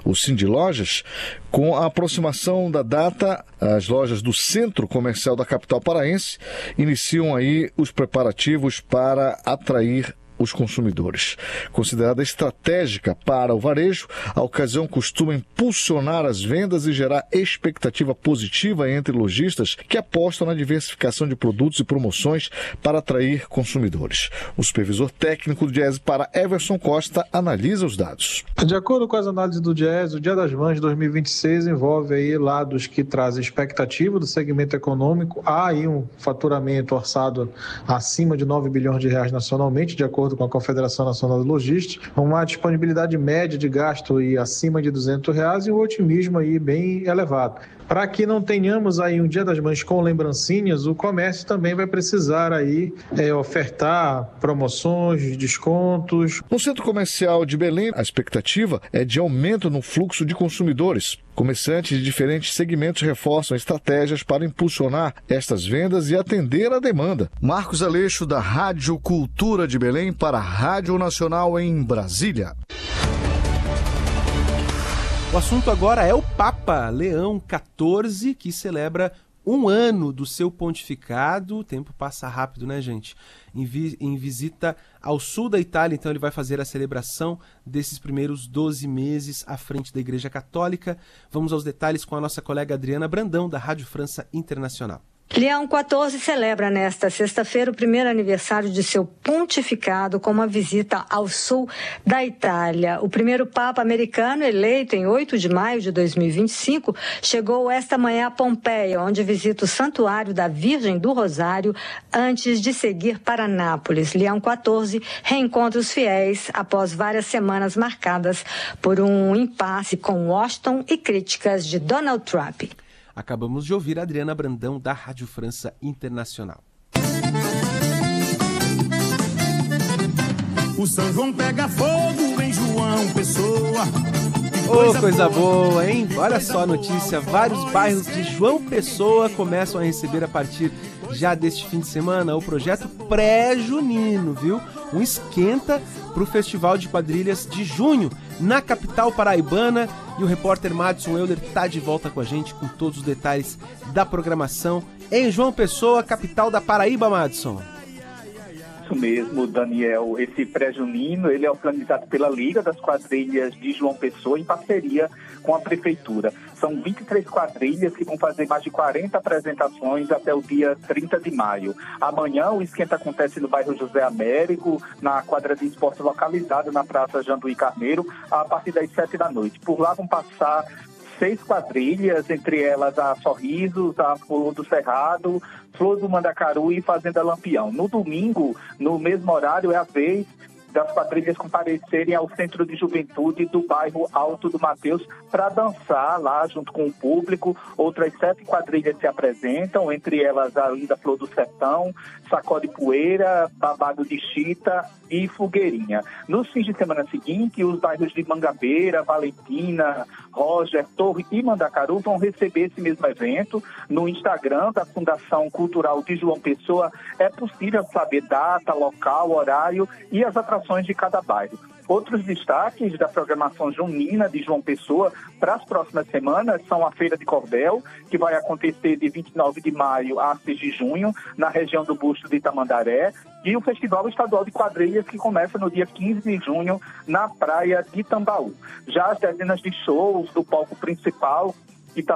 o Cindy Lojas. Com a aproximação da data, as lojas do Centro Comercial da capital paraense iniciam aí os preparativos para atrair os consumidores. Considerada estratégica para o varejo, a ocasião costuma impulsionar as vendas e gerar expectativa positiva entre lojistas que apostam na diversificação de produtos e promoções para atrair consumidores. O supervisor técnico do Diese para Everson Costa analisa os dados. De acordo com as análises do Diese, o Dia das Mães de 2026 envolve aí lados que trazem expectativa do segmento econômico. Há aí um faturamento orçado acima de 9 bilhões de reais nacionalmente, de acordo com a Confederação Nacional de Logística, uma disponibilidade média de gasto aí acima de R$200 e um otimismo aí bem elevado. Para que não tenhamos aí um Dia das Mães com lembrancinhas, o comércio também vai precisar aí ofertar promoções, descontos. No Centro Comercial de Belém, a expectativa é de aumento no fluxo de consumidores. Comerciantes de diferentes segmentos reforçam estratégias para impulsionar estas vendas e atender à demanda. Marcos Aleixo, da Rádio Cultura de Belém, para a Rádio Nacional em Brasília. O assunto agora é o Papa Leão XIV, que celebra um ano do seu pontificado. O tempo passa rápido, né, gente? Em visita ao sul da Itália, então ele vai fazer a celebração desses primeiros 12 meses à frente da Igreja Católica. Vamos aos detalhes com a nossa colega Adriana Brandão, da Rádio França Internacional. Leão XIV celebra nesta sexta-feira o primeiro aniversário de seu pontificado com uma visita ao sul da Itália. O primeiro Papa americano, eleito em 8 de maio de 2025, chegou esta manhã a Pompeia, onde visita o Santuário da Virgem do Rosário antes de seguir para Nápoles. Leão XIV reencontra os fiéis após várias semanas marcadas por um impasse com Washington e críticas de Donald Trump. Acabamos de ouvir a Adriana Brandão, da Rádio França Internacional. O São João pega fogo em João Pessoa. Coisa boa, hein? Olha só a notícia, vários bairros de João Pessoa começam a receber a partir já deste fim de semana o projeto pré-junino, viu? Um esquenta para o Festival de Quadrilhas de junho na capital paraibana. E o repórter Madison Euler está de volta com a gente com todos os detalhes da programação em João Pessoa, capital da Paraíba, Madison. Isso mesmo, Daniel. Esse pré-junino ele é organizado pela Liga das Quadrilhas de João Pessoa em parceria com a Prefeitura. São 23 quadrilhas que vão fazer mais de 40 apresentações até o dia 30 de maio. Amanhã o esquenta acontece no bairro José Américo, na quadra de esporte localizada na Praça Janduí Carneiro, a partir das 7 da noite. Por lá vão passar 6 quadrilhas, entre elas a Sorrisos, a Flor do Cerrado, Flor do Mandacaru e Fazenda Lampião. No domingo, no mesmo horário, é a vez das quadrilhas comparecerem ao Centro de Juventude do bairro Alto do Mateus para dançar lá junto com o público. Outras 7 quadrilhas se apresentam, entre elas a Linda Flor do Sertão, Sacode Poeira, Babado de Chita e Fogueirinha. Nos fins de semana seguinte, os bairros de Mangabeira, Valentina, Roger, Torre e Mandacaru vão receber esse mesmo evento. No Instagram da Fundação Cultural de João Pessoa é possível saber data, local, horário e as atrações de cada bairro. Outros destaques da programação junina de João Pessoa para as próximas semanas são a Feira de Cordel, que vai acontecer de 29 de maio a 6 de junho, na região do Busto de Itamandaré, e o Festival Estadual de Quadrilhas, que começa no dia 15 de junho, na praia de Tambaú. Já as dezenas de shows do palco principal